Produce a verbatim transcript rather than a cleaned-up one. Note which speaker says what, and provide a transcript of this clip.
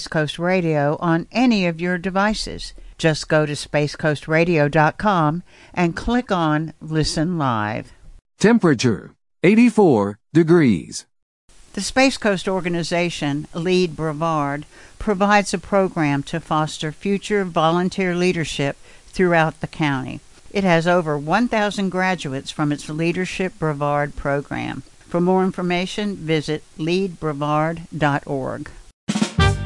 Speaker 1: Coast Radio on any of your devices. Just go to space coast radio dot com and click on Listen Live.
Speaker 2: Temperature, eighty-four degrees.
Speaker 1: The Space Coast organization, Lead Brevard, provides a program to foster future volunteer leadership throughout the county. It has over one thousand graduates from its Leadership Brevard program. For more information, visit lead brevard dot org.